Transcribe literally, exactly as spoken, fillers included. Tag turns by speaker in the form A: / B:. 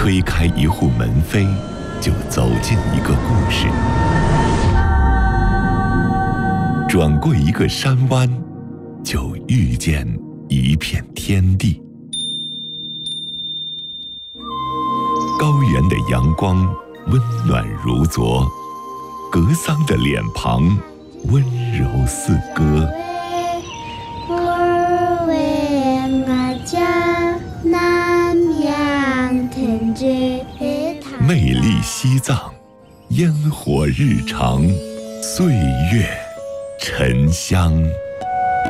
A: 推开一户门扉，就走进一个故事；转过一个山湾，就遇见一片天地。高原的阳光温暖如昨，格桑的脸庞温柔似歌。魅力西藏，烟火日常，岁月沉香。